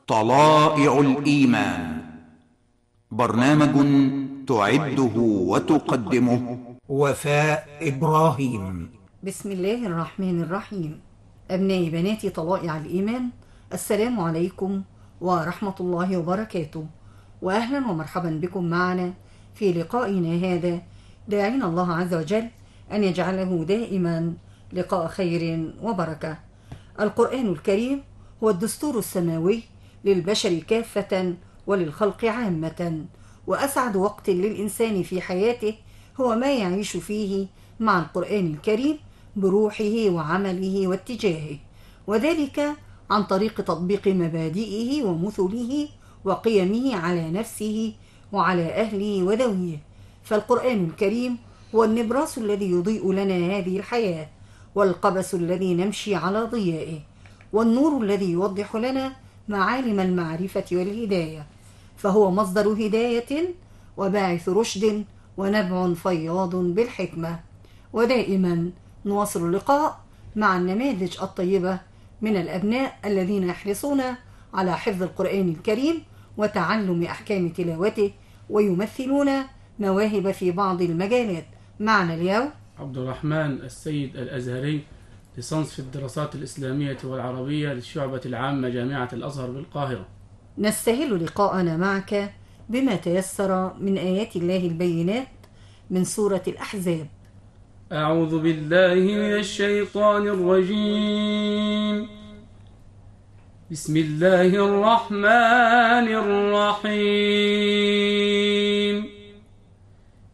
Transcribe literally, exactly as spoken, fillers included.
طلائع الإيمان، برنامج تعده وتقدمه وفاء إبراهيم. بسم الله الرحمن الرحيم. أبنائي بناتي طلائع الإيمان، السلام عليكم ورحمة الله وبركاته، وأهلا ومرحبا بكم معنا في لقائنا هذا، داعين الله عز وجل أن يجعله دائما لقاء خير وبركة. القرآن الكريم هو الدستور السماوي للبشر كافة وللخلق عامة، وأسعد وقت للإنسان في حياته هو ما يعيش فيه مع القرآن الكريم بروحه وعمله واتجاهه، وذلك عن طريق تطبيق مبادئه ومثله وقيمه على نفسه وعلى أهله وذويه. فالقرآن الكريم هو النبراس الذي يضيء لنا هذه الحياة، والقبس الذي نمشي على ضيائه، والنور الذي يوضح لنا معالم المعرفة والهداية، فهو مصدر هداية وباعث رشد ونبع فياض بالحكمة. ودائما نواصل اللقاء مع النماذج الطيبة من الأبناء الذين يحرصون على حفظ القرآن الكريم وتعلم أحكام تلاوته، ويمثلون مواهب في بعض المجالات. معنا اليوم عبد الرحمن السيد الأزهري، ليسانس في الدراسات الإسلامية والعربية للشعبة العامة جامعة الأزهر بالقاهرة. نستهل لقاءنا معك بما تيسر من آيات الله البينات من سورة الأحزاب. أعوذ بالله من الشيطان الرجيم. بسم الله الرحمن الرحيم.